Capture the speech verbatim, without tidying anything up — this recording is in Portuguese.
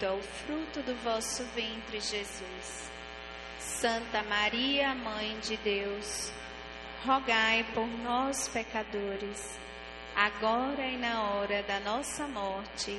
é o fruto do vosso ventre, Jesus. Santa Maria, Mãe de Deus, rogai por nós, pecadores, agora e na hora da nossa morte.